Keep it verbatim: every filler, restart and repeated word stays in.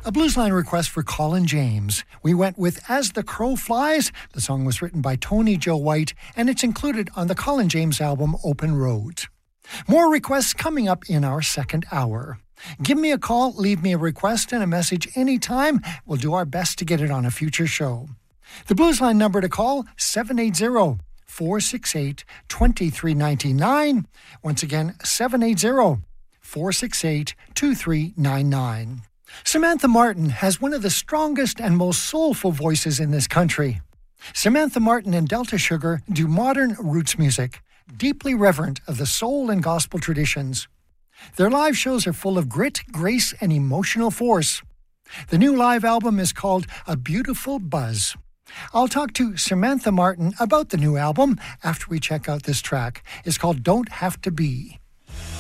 A Bluesline request for Colin James. We went with As the Crow Flies. The song was written by Tony Joe White, and it's included on the Colin James album Open Road. More requests coming up in our second hour. Give me a call, leave me a request and a message anytime. We'll do our best to get it on a future show. The Bluesline number to call, seven eight zero, four six eight, two three nine nine. Once again, seven eight zero, four six eight, two three nine nine. Samantha Martin has one of the strongest and most soulful voices in this country. Samantha Martin and Delta Sugar do modern roots music, deeply reverent of the soul and gospel traditions. Their live shows are full of grit, grace, and emotional force. The new live album is called A Beautiful Buzz. I'll talk to Samantha Martin about the new album after we check out this track. It's called Don't Have to Be.